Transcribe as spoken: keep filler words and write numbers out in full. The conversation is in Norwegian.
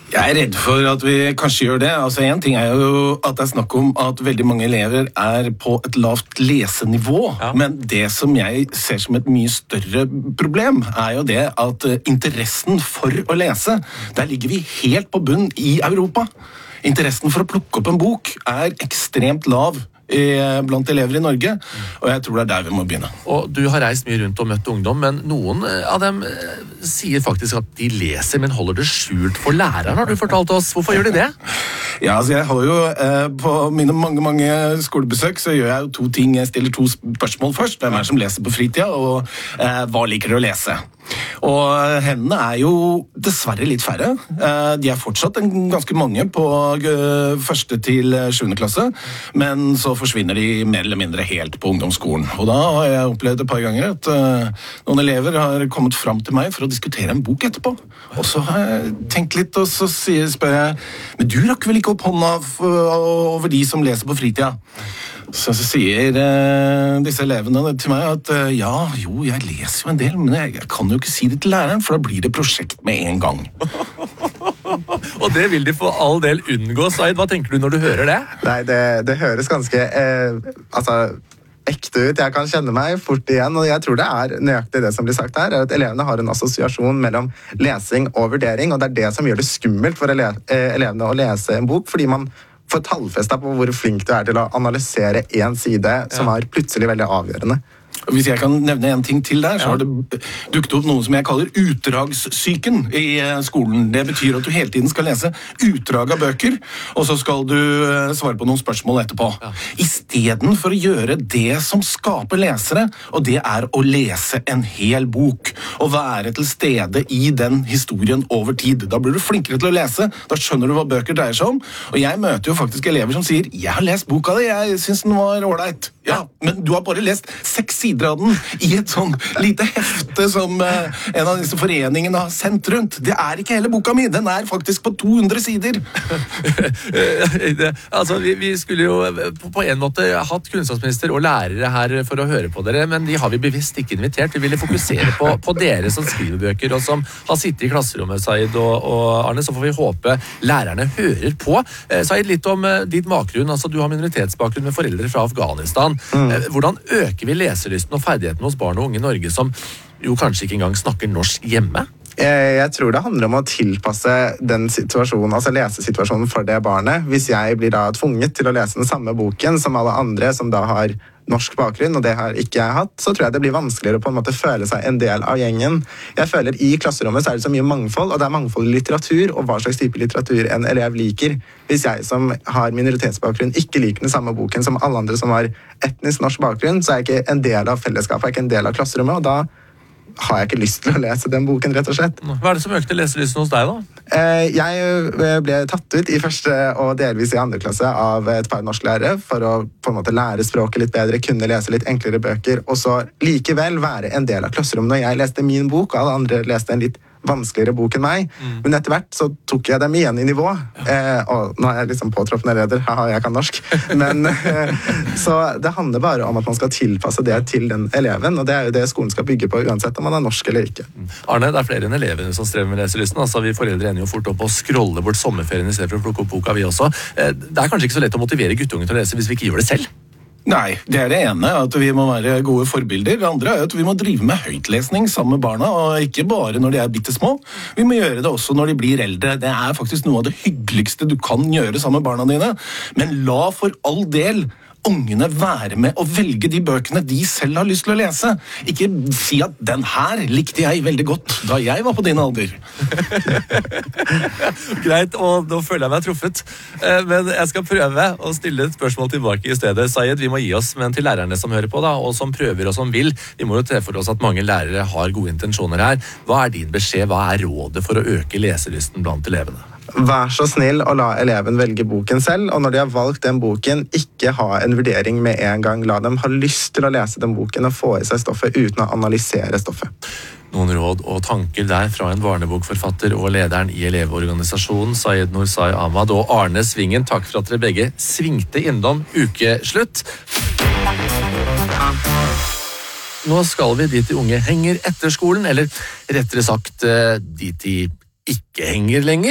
Jeg er redd for at vi kanskje gjør det. Altså, en ting er jo at det er snakk om at veldig mange elever er på et lavt lesenivå, ja. Men det som jeg ser som et mye større problem er jo det at interessen for å lese, der ligger vi helt på bunn i Europa. Interessen for å plukke opp en bok er ekstremt lav blant elever i Norge, og jeg tror det er der vi må begynne. Og du har reist mye rundt og møtt ungdom, men noen av dem sier faktisk at de leser, men holder det skjult for læreren, har du fortalt oss. Hvorfor gjør de det? Ja, altså jeg har jo eh, på mine mange, mange skolebesøk så gjør jeg jo to ting. Jeg stiller to spørsmål først. Hvem er det som leser på fritida, og eh, hva liker du å lese? Og hendene er jo dessverre litt færre. Eh, de er fortsatt en, ganske mange på uh, første til sjuende klasse, men så forsvinner de mer eller mindre helt på ungdomsskolen. Og da har jeg opplevd et par ganger at uh, noen elever har kommet fram til meg for å diskutere en bok etterpå. Og så har jeg tenkt litt, og så sier, spør jeg, men du rakk vel ikke opp hånda over de som leser på fritida? Så, så sier uh, disse elevene til meg at uh, ja, jo, jeg leser jo en del, men jeg, jeg kan jo ikke si det til læreren, for da blir det prosjekt med en gang. Og det vil de for all del unngå, Said. Hva tenker du når du hører det? Nei, det, det høres ganske eh, altså, ekte ut. Jeg kan kjenne meg fort igjen, og jeg tror det er nøyaktig det som blir sagt her, er at elevene har en assosiasjon mellom lesing og vurdering, og det er det som gjør det skummelt for ele eh, elevene å lese en bok, fordi man får tallfestet på hvor flink du er til å analysere en side som er plutselig veldig avgjørende. Hvis jeg kan nevne en ting til der, så har det dukket opp noe som jeg kaller utdragssyken i skolen. Det betyr at du hele tiden skal lese utdrag av bøker, og så skal du svare på noen spørsmål etterpå. Ja. I stedet for å gjøre det som skaper lesere, og det er å lese en hel bok, og være til stede i den historien over tid. Da blir du flinkere til å lese, da skjønner du hva bøker dreier seg om, og jeg møter jo faktisk elever som sier, jeg har lest boka di, jeg synes den var ålreit. Ja, men du har bare lest seks sider av den i et sånn lite hefte som uh, en av disse foreningene har sendt rundt. Det er ikke hele boka mi, den er faktisk på to hundre sider. det, altså, vi, vi skulle jo på, på en måte hatt kunnskapsminister og lærere her for å høre på dere, men de har vi bevisst ikke invitert. Vi ville fokusere på, på dere som skriver bøker og som har sittet i klasserommet, Said og, og Arne, så får vi håpe lærerne hører på. Eh, Said, litt om uh, ditt bakgrunn. Altså, du har minoritetsbakgrunn med foreldre fra Afghanistan. Mm. Hvordan øker vi leselysten og ferdigheten hos barn og unge i Norge som jo kanskje ikke engang snakker norsk hjemme? Jeg tror det handler om å tilpasse den situasjonen, altså lesesituasjonen for det barnet. Hvis jeg blir da tvunget til å lese den samme boken som alle andre som da har norsk bakgrunn, og det har ikke jeg hatt, så tror jeg det blir vanskeligere å på en måte føle seg en del av gjengen. Jeg føler i klasserommet så er det så mye mangfold, og det er mangfold i litteratur, og hva slags type litteratur en elev liker. Hvis jeg som har minoritetsbakgrunn ikke liker den samme boken som alle andre som har etnisk norsk bakgrunn, så er jeg ikke en del av fellesskapet, jeg er ikke en del av klasserommet, og da har jeg ikke lyst til å lese den boken, rett og slett. Hva er det som økte leselysten hos deg, da? Jeg ble tatt ut i første og delvis i andre klasse av et par norsklærere for å på en måte lære språket litt bedre, kunne lese litt enklere bøker, og så likevel være en del av klasserommet når jeg leste min bok, og alle andre leste en litt vanskeligere bok enn meg, mm. men etter hvert så tok jeg dem igjen i nivå, ja. eh, og nå er jeg liksom påtroppende leder, haha, jeg kan norsk, men eh, så det handler bare om at man skal tilpasse det til den eleven, og det er jo det skolen skal bygge på, uansett om man er norsk eller ikke. Arne, det er flere enn elevene som strever med leselysten, altså vi foreldre ender jo fort opp og scrolle bort sommerferien i stedet for å plukke opp boka vi også. Eh, det er kanskje ikke så lett å motivere guttungen til å lese hvis vi ikke gjør det selv? Nei, det er det ene, at vi må være gode forbilder. Det andre er at vi må drive med høytlesning sammen med barna, og ikke bare når de er bittesmå. Vi må gjøre det også når de blir eldre. Det er faktisk noe av det hyggeligste du kan gjøre sammen med barna dine. Men la for all del ungene være med å velge de bøkene de selv har lyst til å lese. Ikke si at den her likte jeg veldig godt da jeg var på din alder. Greit, og nå føler jeg meg truffet. Men jeg skal prøve å stille et spørsmål tilbake i stedet. Said, vi må gi oss, men til lærerne som hører på da, og som prøver og som vil. Vi må jo til for oss at mange lærere har gode intensjoner her. Hva er din beskjed? Hva er rådet for å øke leselysten blant elevene? Vær så snill å la eleven velge boken selv, og når de har valgt den boken, ikke ha en vurdering med en gang. La dem ha lyst til å lese den boken og få i seg stoffet uten å analysere stoffet. Noen råd og tanker der fra en barnebokforfatter og lederen i elevorganisasjonen, Said Nursai Ahmad og Arne Svingen. Takk for at dere begge svingte innom ukeslutt. Nå skal vi dit de unge henger etter skolen, eller rettere sagt dit de ikke henger lenger.